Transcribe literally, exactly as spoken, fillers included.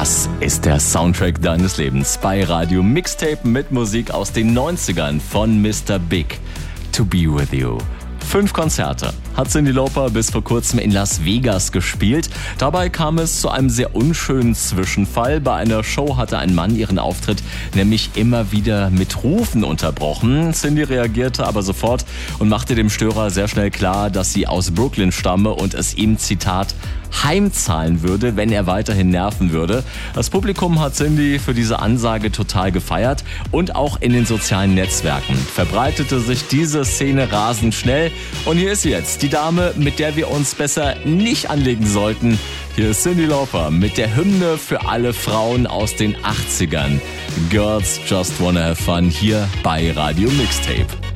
Das ist der Soundtrack deines Lebens bei Radio Mixtape mit Musik aus den neunzigern von Mister Big. To Be With You. Fünf Konzerte hat Cyndi Lauper bis vor kurzem in Las Vegas gespielt. Dabei kam es zu einem sehr unschönen Zwischenfall. Bei einer Show hatte ein Mann ihren Auftritt nämlich immer wieder mit Rufen unterbrochen. Cyndi reagierte aber sofort und machte dem Störer sehr schnell klar, dass sie aus Brooklyn stamme und es ihm, Zitat, heimzahlen würde, wenn er weiterhin nerven würde. Das Publikum hat Cyndi für diese Ansage total gefeiert und auch in den sozialen Netzwerken verbreitete sich diese Szene rasend schnell. Und hier ist sie jetzt, die Dame, mit der wir uns besser nicht anlegen sollten. Hier ist Cyndi Lauper mit der Hymne für alle Frauen aus den achtzigern. Girls Just Wanna Have Fun hier bei Radio Mixtape.